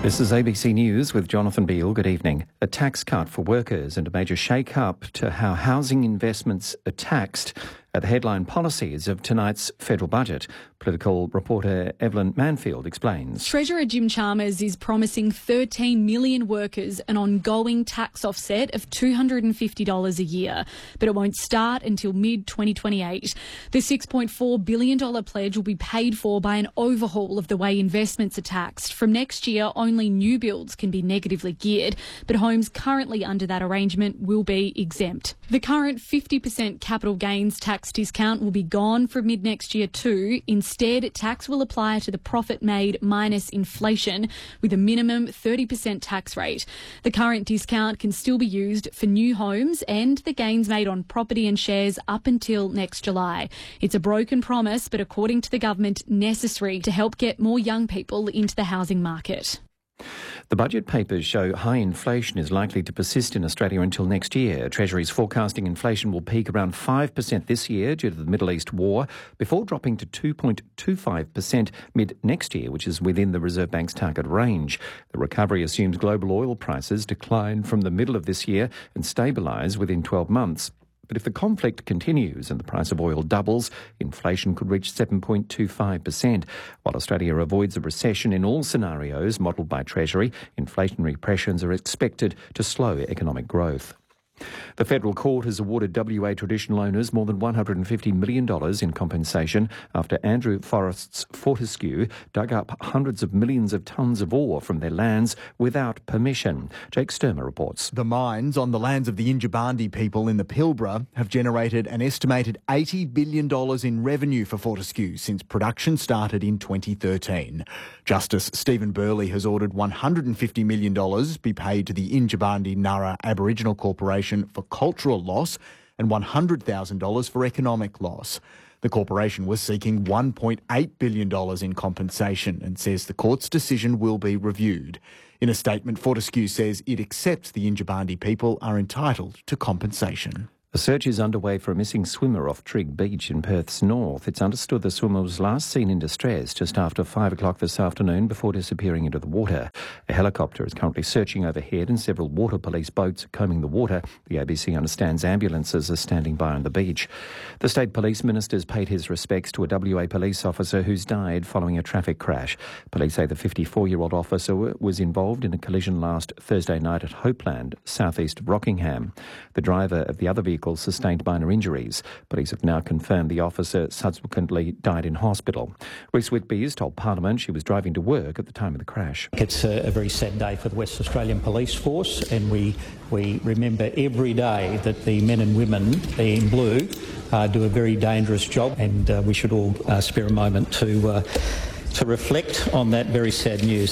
This is ABC News with Jonathan Beale. Good evening. A tax cut for workers and a major shake-up to how housing investments are taxed are the headline policies of tonight's federal budget. Political reporter Evelyn Manfield explains. Treasurer Jim Chalmers is promising 13 million workers an ongoing tax offset of $250 a year, but it won't start until mid-2028. The $6.4 billion pledge will be paid for by an overhaul of the way investments are taxed. From next year, only new builds can be negatively geared, but homes currently under that arrangement will be exempt. The current 50% capital gains tax discount will be gone from mid-next year too. Instead, tax will apply to the profit made minus inflation with a minimum 30% tax rate. The current discount can still be used for new homes and the gains made on property and shares up until next July. It's a broken promise, but according to the government, necessary to help get more young people into the housing market. The budget papers show high inflation is likely to persist in Australia until next year. Treasury's forecasting inflation will peak around 5% this year due to the Middle East war, before dropping to 2.25% mid-next year, which is within the Reserve Bank's target range. The recovery assumes global oil prices decline from the middle of this year and stabilise within 12 months. But if the conflict continues and the price of oil doubles, inflation could reach 7.25%. While Australia avoids a recession in all scenarios modelled by Treasury, inflationary pressures are expected to slow economic growth. The federal court has awarded WA traditional owners more than $150 million in compensation after Andrew Forrest's Fortescue dug up hundreds of millions of tonnes of ore from their lands without permission. Jake Sturmer reports. The mines on the lands of the Yindjibarndi people in the Pilbara have generated an estimated $80 billion in revenue for Fortescue since production started in 2013. Justice Stephen Burley has ordered $150 million be paid to the Yindjibarndi Nara Aboriginal Corporation for cultural loss and $100,000 for economic loss. The corporation was seeking $1.8 billion in compensation and says the court's decision will be reviewed. In a statement, Fortescue says it accepts the Yindjibarndi people are entitled to compensation. A search is underway for a missing swimmer off Trigg Beach in Perth's north. It's understood the swimmer was last seen in distress just after 5 o'clock this afternoon before disappearing into the water. A helicopter is currently searching overhead and several water police boats are combing the water. The ABC understands ambulances are standing by on the beach. The State Police Minister has paid his respects to a WA police officer who's died following a traffic crash. Police say the 54-year-old officer was involved in a collision last Thursday night at Hopeland, southeast of Rockingham. The driver of the other vehicle sustained minor injuries. Police have now confirmed the officer subsequently died in hospital. Reece Whitby has told Parliament she was driving to work at the time of the crash. It's a very sad day for the West Australian Police Force, and we remember every day that the men and women in blue do a very dangerous job, and we should all spare a moment to reflect on that very sad news.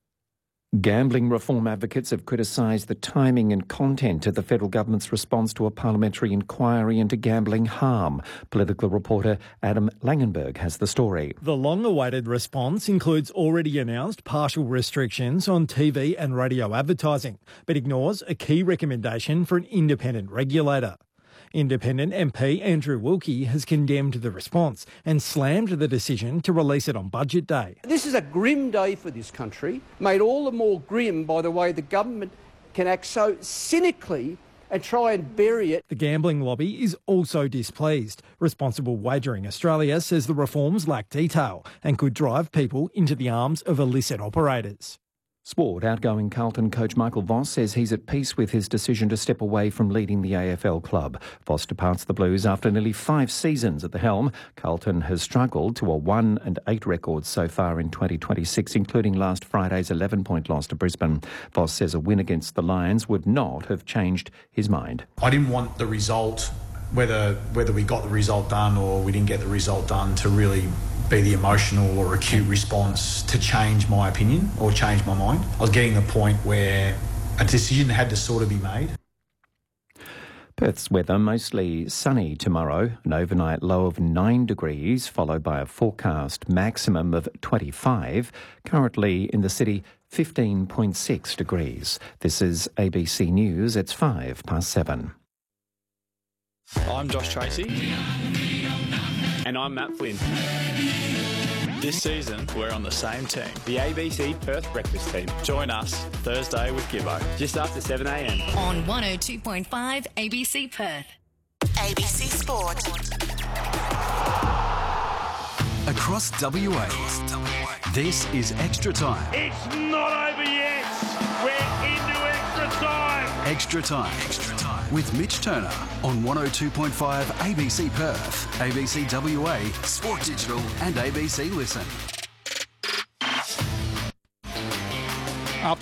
Gambling reform advocates have criticised the timing and content of the federal government's response to a parliamentary inquiry into gambling harm. Political reporter Adam Langenberg has the story. The long-awaited response includes already announced partial restrictions on TV and radio advertising, but ignores a key recommendation for an independent regulator. Independent MP Andrew Wilkie has condemned the response and slammed the decision to release it on Budget Day. This is a grim day for this country, made all the more grim by the way the government can act so cynically and try and bury it. The gambling lobby is also displeased. Responsible Wagering Australia says the reforms lack detail and could drive people into the arms of illicit operators. Sport. Outgoing Carlton coach Michael Voss says he's at peace with his decision to step away from leading the AFL club. Voss departs the Blues after nearly 5 seasons at the helm. Carlton has struggled to a 1-8 record so far in 2026, including last Friday's 11-point loss to Brisbane. Voss says a win against the Lions would not have changed his mind. I didn't want the result, whether we got the result done or we didn't get the result done, to really be the emotional or acute response to change my opinion or change my mind. I was getting to the point where a decision had to sort of be made. Perth's weather mostly sunny tomorrow, an overnight low of 9 degrees, followed by a forecast maximum of 25. Currently in the city, 15.6 degrees. This is ABC News. It's 7:05. I'm Josh Tracy. And I'm Matt Flynn. This season, we're on the same team, the ABC Perth Breakfast Team. Join us Thursday with Gibbo, just after 7 a.m. on 102.5 ABC Perth. ABC Sport. Across WA, this is Extra Time. It's not over yet. We're into extra time. Extra Time. Extra Time. With Mitch Turner on 102.5 ABC Perth, ABC WA, Sport Digital and ABC Listen. After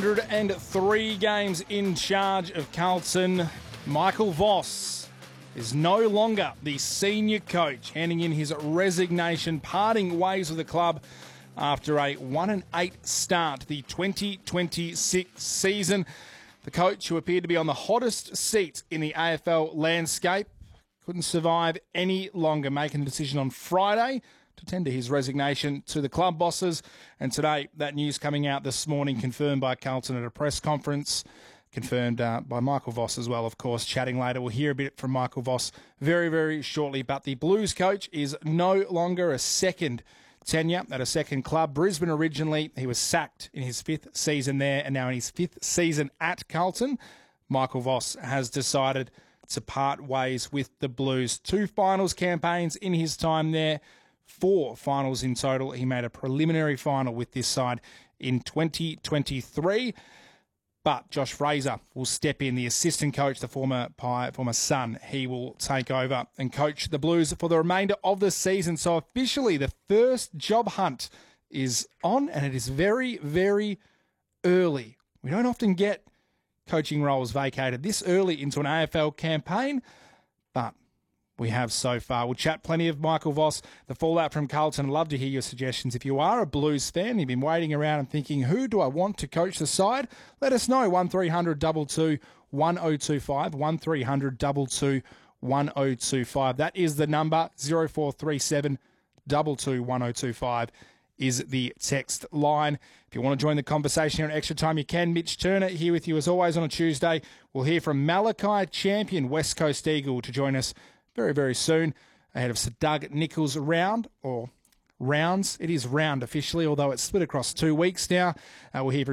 103 games in charge of Carlton, Michael Voss is no longer the senior coach, handing in his resignation, parting ways with the club after a 1-8 start to the 2026 season. The coach, who appeared to be on the hottest seat in the AFL landscape, couldn't survive any longer, making a decision on Friday to tender his resignation to the club bosses. And today, that news coming out this morning, confirmed by Carlton at a press conference, confirmed by Michael Voss as well, of course. Chatting later, we'll hear a bit from Michael Voss very, very shortly. But the Blues coach is no longer a second tenure at a second club. Brisbane originally, he was sacked in his 5th season there, and now in his 5th season at Carlton, Michael Voss has decided to part ways with the Blues. 2 finals campaigns in his time there, 4 finals in total. He made a preliminary final with this side in 2023. But Josh Fraser will step in, the assistant coach, the former son. He will take over and coach the Blues for the remainder of the season. So officially, the first job hunt is on, and it is very, very early. We don't often get coaching roles vacated this early into an AFL campaign, but we have so far. We'll chat plenty of Michael Voss, the fallout from Carlton. I'd love to hear your suggestions. If you are a Blues fan, you've been waiting around and thinking, who do I want to coach the side? Let us know. 1300 22 1025. 1300 22 1025. That is the number. 0437 22 1025 is the text line. If you want to join the conversation here on Extra Time, you can. Mitch Turner here with you as always on a Tuesday. We'll hear from Malachi Champion, West Coast Eagle, to join us very, very soon, ahead of Sir Doug Nicholls' round, or rounds. It is round officially, although it's split across 2 weeks now. We'll hear from